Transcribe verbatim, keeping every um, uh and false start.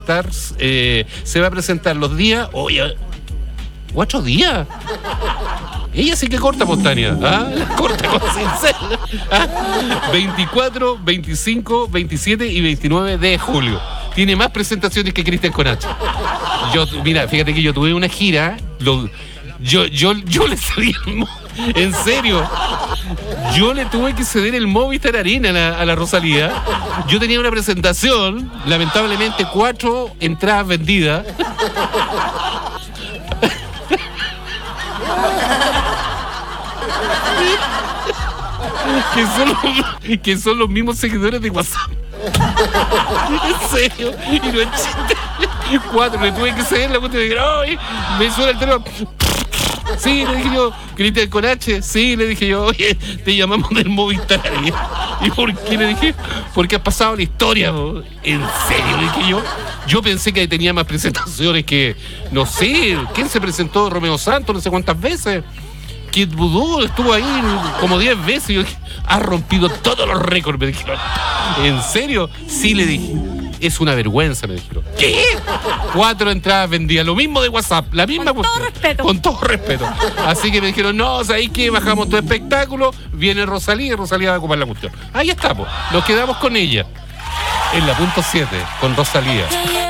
Stars eh, se va a presentar los días. Oye, ¿cuatro días? Ella sí que corta, Postania. ¿Ah? La corta con cincel. ¿Ah? veinticuatro, veinticinco, veintisiete y veintinueve de julio. Tiene más presentaciones que Cristian Conache. Yo, mira, fíjate que yo tuve una gira. Lo, yo, yo, yo le cedí el mo- en serio. Yo le tuve que ceder el Movistar Arena a la, a la Rosalía. Yo tenía una presentación, lamentablemente cuatro entradas vendidas. que, son los, que son los mismos seguidores de WhatsApp. En serio, y no es chiste. Cuatro, le tuve que ceder la cuenta de ¡ay! Me suena el teléfono. Sí, le dije yo, Cristian Conache, sí, le dije yo, oye, te llamamos del Movistar. ¿Y por qué? Le dije, porque has pasado la historia, ¿no? En serio, le dije yo. Yo pensé que tenía más presentaciones que, no sé, ¿quién se presentó? Romeo Santos, no sé cuántas veces. Kid Voodoo estuvo ahí como diez veces y yo dije, ha rompido todos los récords, me dijeron. ¿En serio? Sí, le dije. Es una vergüenza, me dijeron. ¿Qué? Cuatro entradas vendidas, lo mismo de WhatsApp, la misma Con cuestión. todo respeto. Con todo respeto. Así que me dijeron, no, ¿sabéis qué? Bajamos tu espectáculo, viene Rosalía y Rosalía va a ocupar la cuestión. Ahí estamos, nos quedamos con ella. En la punto siete, con Rosalía.